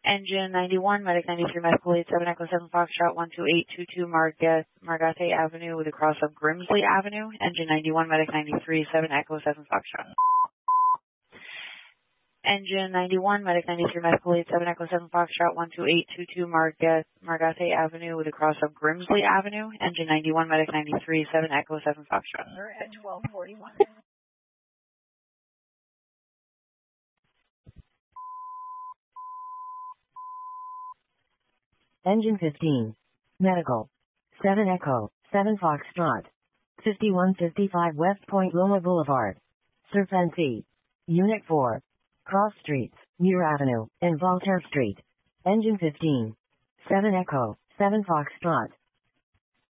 Engine 91, Medic 93, Medical 87, Echo 7, Foxtrot 12822, Margate Avenue with a cross of Grimsley Avenue. Engine 91, Medic 93, 7, Echo 7, Foxtrot. Engine 91, Medic 93, Medical 87, Echo 7, Foxtrot 12822, Margate Avenue with a cross of Grimsley Avenue. Engine 91, Medic 93, 7, Echo 7, Foxtrot. We're at 1241. Engine 15. Medical. 7 Echo, 7 Foxtrot. 5155 West Point Loma Boulevard. Serpentine. Unit 4. Cross Streets, Muir Avenue, and Voltaire Street. Engine 15. 7 Echo, 7 Foxtrot.